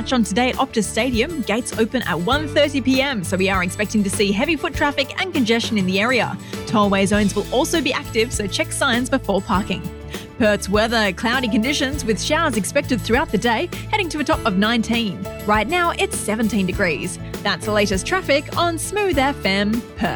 match on today at Optus Stadium. Gates open at 1:30 p.m, so we are expecting to see heavy foot traffic and congestion in the area. Tollway zones will also be active, so check signs before parking. Perth's weather, cloudy conditions with showers expected throughout the day, heading to a top of 19. Right now, it's 17 degrees. That's the latest traffic on Smooth FM Perth.